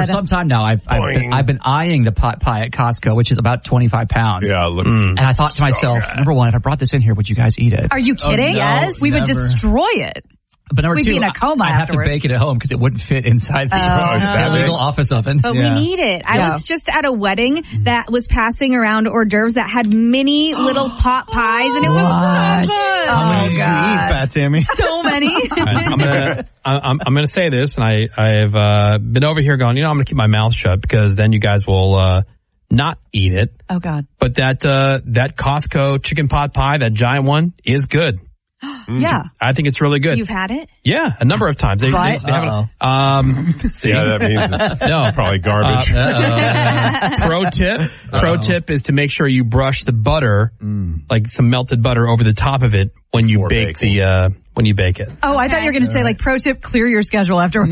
For some time now, I've been eyeing the pot pie at Costco, which is about 25 pounds. Yeah, it looks and I thought to myself, number one, if I brought this in here, would you guys eat it? Are you kidding? No, yes, we would destroy it. But number We'd two, be in a coma I'd have afterwards. to bake it at home because it wouldn't fit inside the illegal office oven. But we need it. I was just at a wedding that was passing around hors d'oeuvres that had mini little pot pies, and it was so good. How many did you eat, Fat Sammy? So many. I'm gonna say this, and I've been over here going, I'm gonna keep my mouth shut because then you guys will not eat it. Oh God! But that Costco chicken pot pie, that giant one, is good. Yeah, I think it's really good. You've had it? Yeah, a number of times. They haven't. See, that means no, probably garbage. Pro tip is to make sure you brush the butter, like some melted butter, over the top of it when you bake when you bake it. Oh, I thought you were going to say like pro tip: clear your schedule afterwards.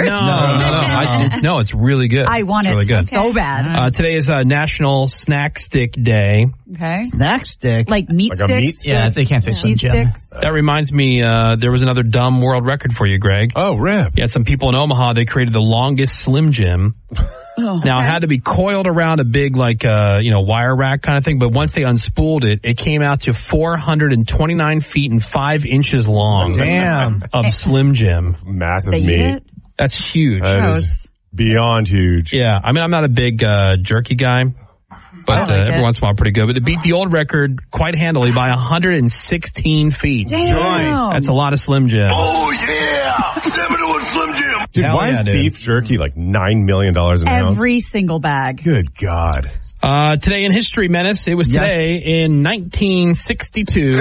No, it's really good. I want it really good. so bad. Today is National Snack Stick Day. Okay, snack stick, like meat like sticks. A meat stick? Yeah, they can't say cheese sticks. That reminds me, there was another dumb world record for you, Greg. Oh, rip. Yeah, some people in Omaha, they created the longest Slim Jim. Now, it had to be coiled around a big, wire rack kind of thing, but once they unspooled it, it came out to 429 feet and 5 inches long. Damn. Of Slim Jim. Massive They meat. eat it? That's huge. That is beyond huge. Yeah, I mean, I'm not a big jerky guy, but every once in a while pretty good. But it beat the old record quite handily by 116 feet. Damn. That's a lot of Slim Jim. Oh, yeah! 7-1 Slim Jim! Dude, why is beef jerky like $9 million an ounce? Every single bag. Good God. Today in History, Menace, it was today in 1962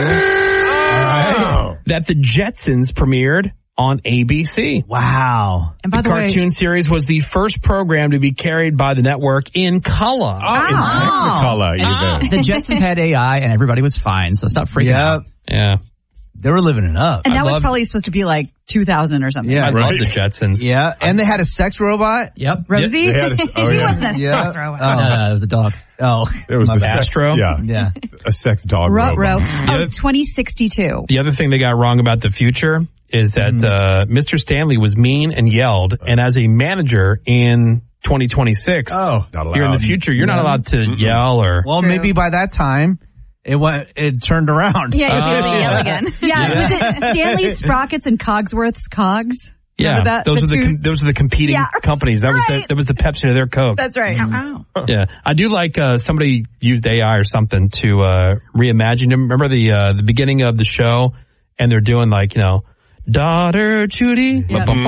that the Jetsons premiered on ABC. Wow. And by the way, cartoon series was the first program to be carried by the network in color. In Technicolor, even. The Jetsons had AI and everybody was fine, so stop freaking out. Yeah. They were living it up. and that was probably supposed to be like 2000 or something. Yeah, I love the Jetsons. Yeah, and they had a sex robot. Yep. Rosie? They had a- She wasn't a sex robot. No, it was the dog. Oh, It was my a bad. Astro. Yeah. A sex dog Row. robot. Oh, 2062. The other thing they got wrong about the future is that Mr. Stanley was mean and yelled, and as a manager in 2026, Not allowed. you're in the future, you're not allowed to yell or... Well, maybe by that time it turned around. Yeah, you'll be able to yell again. Yeah, was it Stanley Sprockets and Cogsworth's Cogs? Yeah, Remember that? those are the competing companies. That was the Pepsi to their Coke. That's right. Yeah, I do like somebody used AI or something to reimagine. Remember the beginning of the show, and they're doing daughter Judy,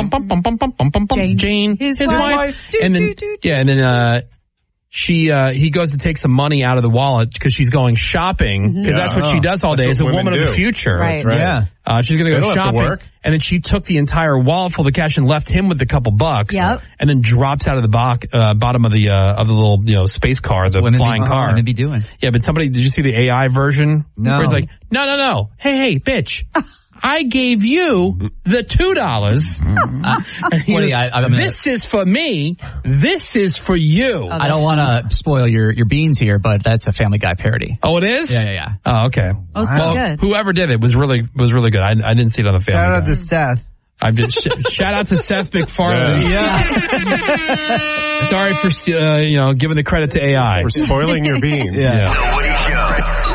Jane, his wife, and then he goes to take some money out of the wallet because she's going shopping because that's what she does all day. Is a woman of the future. Right. That's right. Yeah. She's going to go They don't have to shopping, work. and then she took the entire wallet full of cash and left him with a couple bucks. Yep. And then drops out of the bottom of the little space car, the flying car. What would be doing? Yeah, but did you see the AI version? No. Where it's like, no. Hey, bitch. I gave you the $2. This is for me. This is for you. I don't want to spoil your beans here, but that's a Family Guy parody. Oh, it is? Yeah. Oh, okay. Oh, so good. Whoever did it was really good. I didn't see it on the Family Shout out Guy. to Seth. I'm just shout out to Seth MacFarlane. Yeah. Sorry for giving the credit to AI. For spoiling your beans. Yeah. The Woody Show.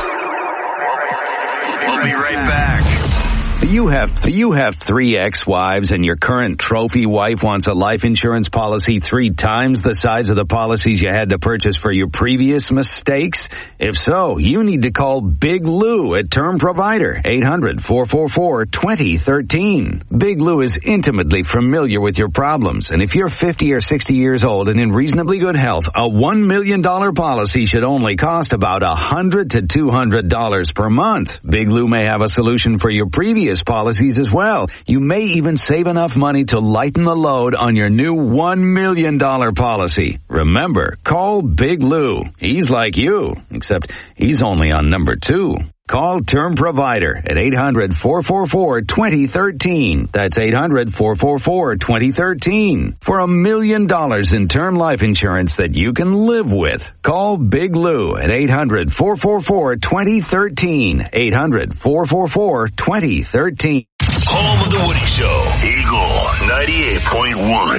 We'll be right back. You have 3 ex-wives and your current trophy wife wants a life insurance policy 3 times the size of the policies you had to purchase for your previous mistakes? If so, you need to call Big Lou at Term Provider, 800-444-2013. Big Lou is intimately familiar with your problems, and if you're 50 or 60 years old and in reasonably good health, a $1 million policy should only cost about $100 to $200 per month. Big Lou may have a solution for your previous policies as well. You may even save enough money to lighten the load on your new $1 million policy. Remember, call Big Lou. He's like you, except he's only on number 2. Call Term Provider at 800-444-2013. That's 800-444-2013. For $1 million in term life insurance that you can live with. Call Big Lou at 800-444-2013. 800-444-2013. Home of the Woody Show. Eagle 98.1.